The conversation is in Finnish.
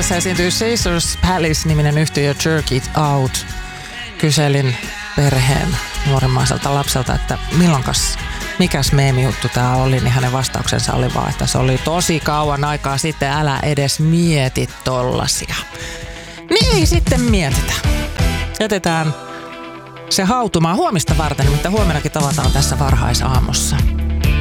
Suomessa esiintyy Caesars Palace-niminen yhtiö Jerk It Out. Kyselin perheen nuorimmaiselta lapselta, että mikäs meemijuttu tää oli, niin hänen vastauksensa oli vaan, että se oli tosi kauan aikaa sitten, älä edes mieti tollasia. Niin ei sitten mietitä. Jätetään se hautumaan huomista varten, mutta huomenakin tavataan tässä varhaisaamussa.